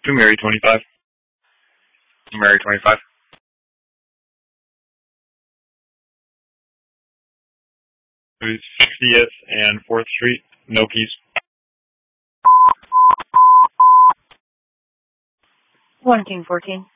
To Mary 25. Mary 25. It's 50th and 4th Street. No keys. 1 King 14.